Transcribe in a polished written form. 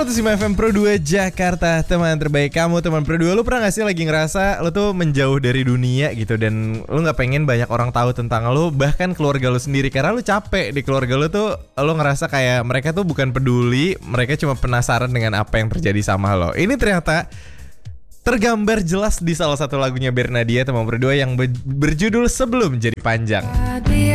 105 FM Pro 2 Jakarta, teman terbaik kamu, teman Pro 2. Lu pernah gak sih lagi ngerasa lu tuh menjauh dari dunia gitu, dan lu gak pengen banyak orang tahu tentang lu, bahkan keluarga lu sendiri, karena lu capek di keluarga lu tuh. Lu ngerasa kayak mereka tuh bukan peduli, mereka cuma penasaran dengan apa yang terjadi sama lo. Ini ternyata tergambar jelas di salah satu lagunya Bernadia, teman Pro 2, yang berjudul Sebelum Jadi Panjang.